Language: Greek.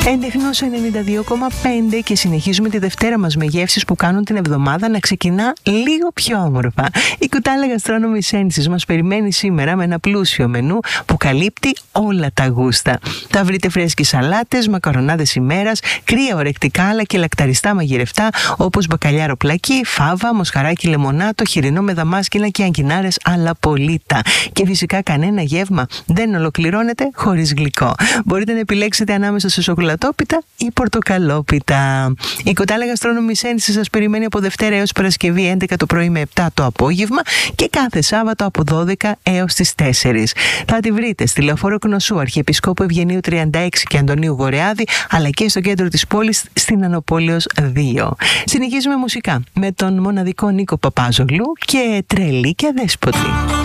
Εντεχνός 92,5 και συνεχίζουμε τη Δευτέρα μας με γεύσεις που κάνουν την εβδομάδα να ξεκινά λίγο πιο όμορφα. Η Κουτάλα Gastronomy Senses μας περιμένει σήμερα με ένα πλούσιο μενού που καλύπτει όλα τα γούστα. Θα βρείτε φρέσκες σαλάτες, μακαρονάδες ημέρας, κρύα ορεκτικά αλλά και λακταριστά μαγειρευτά όπως μπακαλιάρο πλακί, φάβα, μοσχαράκι λεμονάτο, χοιρινό με δαμάσκηνα και αγκινάρες αλλά πολύτα. Και φυσικά κανένα γεύμα δεν ολοκληρώνεται χωρίς γλυκό. Μπορείτε να επιλέξετε ανάμεσα σε σοκολατόπιτα ή πορτοκαλόπιτα. Η Κουτάλα Gastronomy Senses σας περιμένει από Δευτέρα έως Παρασκευή 11 το πρωί με 7 το απόγευμα και κάθε Σάββατο από 12 έως τις 4. Θα τη βρείτε στη Λεωφόρο Κνωσού, Αρχιεπισκόπου Ευγενίου 36 και Αντωνίου Βορειάδη, αλλά και στο κέντρο της πόλης στην Ανοπόλεως 2. Συνεχίζουμε μουσικά με τον μοναδικό Νίκο Παπάζογλου και Τρελή και Αδέσποτη.